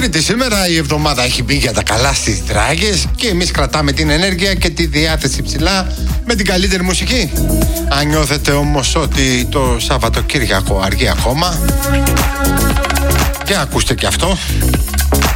Τρίτη σήμερα, η εβδομάδα έχει μπει για τα καλά στις δράγες και εμείς κρατάμε την ενέργεια και τη διάθεση ψηλά με την καλύτερη μουσική. Αν νιώθετε όμως ότι το Σαββατοκύριακο αργεί ακόμα, για ακούστε και αυτό.